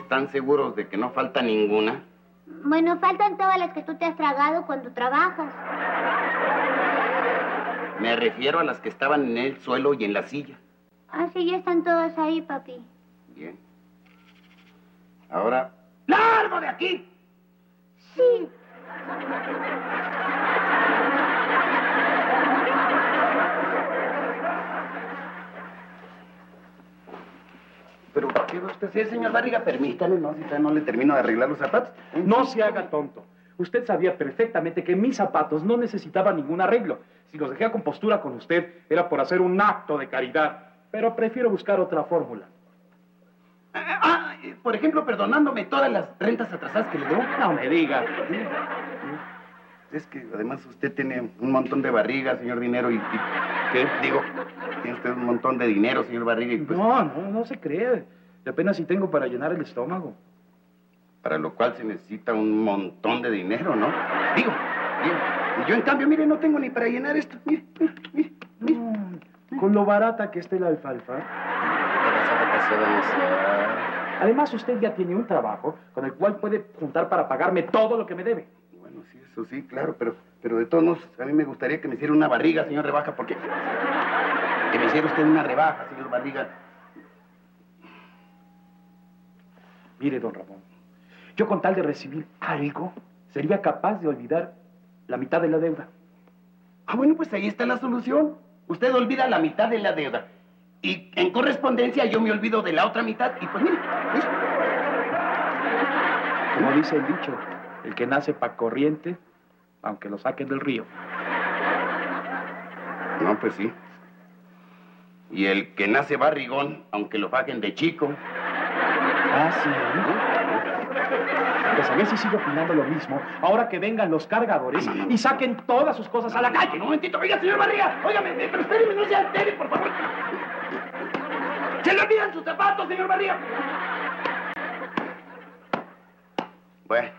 ¿Están seguros de que no falta ninguna? Bueno, faltan todas las que tú te has tragado cuando trabajas. Me refiero a las que estaban en el suelo y en la silla. Ah, sí, ya están todas ahí, papi. Bien. Ahora, ¡largo de aquí! Sí. Pero, ¿qué va usted a hacer, señor Barriga? Permítame, ¿no? Si todavía no le termino de arreglar los zapatos. No se haga tonto. Usted sabía perfectamente que mis zapatos no necesitaban ningún arreglo. Si los dejé a compostura con usted, era por hacer un acto de caridad. Pero prefiero buscar otra fórmula. Por ejemplo, perdonándome todas las rentas atrasadas que le debo. No me diga. Es que además usted tiene un montón de barriga, señor Dinero, y ¿qué? Digo, tiene usted un montón de dinero, señor Barriga, y pues... No se cree. Y apenas si tengo para llenar el estómago. Para lo cual se necesita un montón de dinero, ¿no? Digo, y yo en cambio, mire, no tengo ni para llenar esto. Mire. Con lo barata que esté la alfalfa. Además, usted ya tiene un trabajo con el cual puede juntar para pagarme todo lo que me debe. Bueno, sí, eso sí, claro, pero de todos modos, a mí me gustaría que me hiciera una barriga, señor Rebaja, porque... Que me hiciera usted una rebaja, señor Barriga. Mire, don Ramón, yo con tal de recibir algo, sería capaz de olvidar la mitad de la deuda. Bueno, pues ahí está la solución. Usted olvida la mitad de la deuda. Y en correspondencia yo me olvido de la otra mitad y pues mire, ¿sí? Como dice el dicho, el que nace pa' corriente, aunque lo saquen del río. No, pues sí. Y el que nace barrigón, aunque lo fajen de chico. Ah, sí. Pues a ver si sigo opinando lo mismo, ahora que vengan los cargadores y saquen todas sus cosas a la calle. Un momentito, oiga, señor Barriga, óigame, pero espéreme, no sea débil, por favor. ¡Se le olvidan sus zapatos, señor Barriga! Bueno,